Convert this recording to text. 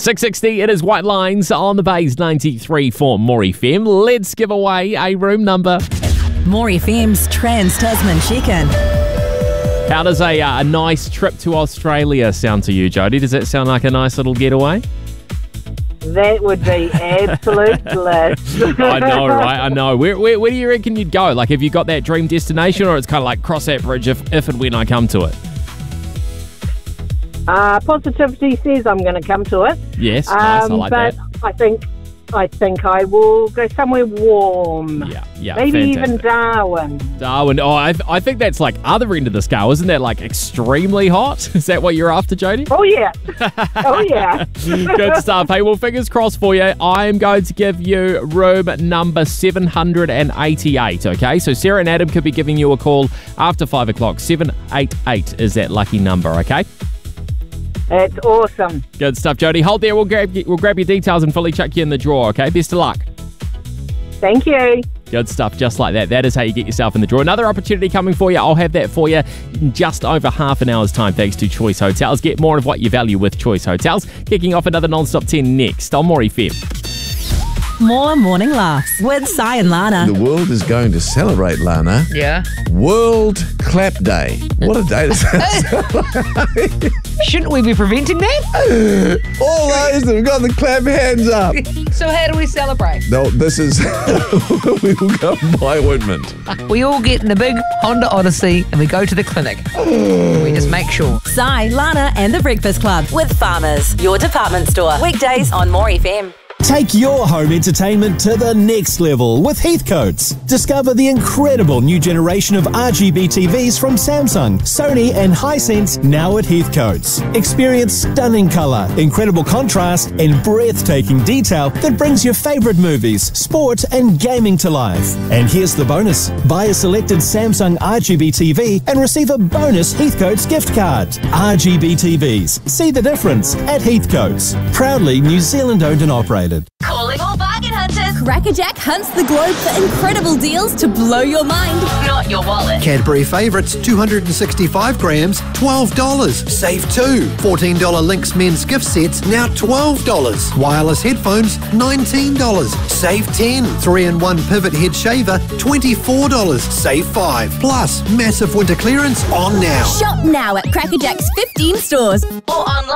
6:60, it is White Lines on the Bays 93 for More FM. Let's give away a room number. More FM's Trans-Tasman Check-In. How does a nice trip to Australia sound to you, Jodie? Does that sound like a nice little getaway? That would be absolute bliss. I know, right? I know. Where do you reckon you'd go? Like, have you got that dream destination, or it's kind of like cross that bridge if and when I come to it? Positivity says I'm going to come to it. Yes, nice. I like but that. I think I will go somewhere warm. Yeah, maybe fantastic. even Darwin. Darwin. Oh, I think that's like other end of the scale, isn't that? Like extremely hot. Is that what you're after, Jodie? Oh yeah. Oh yeah. Good stuff. Hey, well, fingers crossed for you. I am going to give you room number 788. Okay, so Sarah and Adam could be giving you a call after 5 o'clock. 788 is that lucky number. Okay. That's awesome. Good stuff, Jodie. Hold there. We'll grab your details and fully chuck you in the draw. Okay. Best of luck. Thank you. Good stuff, just like that. That is how you get yourself in the draw. Another opportunity coming for you. I'll have that for you in just over half an hour's time, thanks to Choice Hotels. Get more of what you value with Choice Hotels. Kicking off another non-stop 10 next on More FM. More morning laughs with Si and Lana. The world is going to celebrate, Lana. Yeah. World Clap Day. What a day to celebrate. Shouldn't we be preventing that? All those that have got the clap hands up. So how do we celebrate? No, this is... we will go by Whitman. We all get in a big Honda Odyssey and we go to the clinic. We just make sure. Si, Lana and the Breakfast Club with Farmers, your department store. Weekdays on More FM. Take your home entertainment to the next level with Heathcotes. Discover the incredible new generation of RGB TVs from Samsung, Sony and Hisense now at Heathcotes. Experience stunning colour, incredible contrast and breathtaking detail that brings your favourite movies, sport and gaming to life. And here's the bonus. Buy a selected Samsung RGB TV and receive a bonus Heathcotes gift card. RGB TVs. See the difference at Heathcotes. Proudly New Zealand owned and operated. Calling all bargain hunters. Crackerjack hunts the globe for incredible deals to blow your mind. Not your wallet. Cadbury Favourites, 265 grams, $12. Save 2. $14 Lynx men's gift sets, now $12. Wireless headphones, $19. Save 10. 3-in-1 pivot head shaver, $24. Save 5. Plus, massive winter clearance on now. Shop now at Crackerjack's 15 stores. Or online.